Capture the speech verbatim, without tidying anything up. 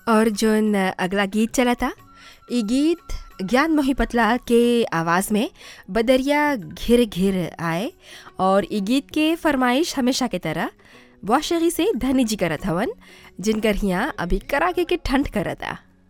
और जोन अगला गीत चला था, ये गीत ज्ञान मोहिपतला के आवाज़ में बदरिया घिर घिर आए। और ये गीत के फरमाइश हमेशा के तरह वाशगी से धनी जी करत हवन, जिनकर हियाँ अभी कराके के ठंड करता।